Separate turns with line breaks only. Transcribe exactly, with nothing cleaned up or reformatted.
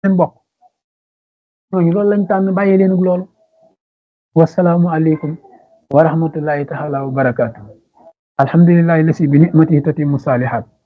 leen bokk ñooñu loolu lañ tànn bàyyi leen ak loolu wasalaamu aleykum wa rahmatullahi taala wa barakaatu alhamdulillahi lasi bi nicmatihi tatimu saalihaat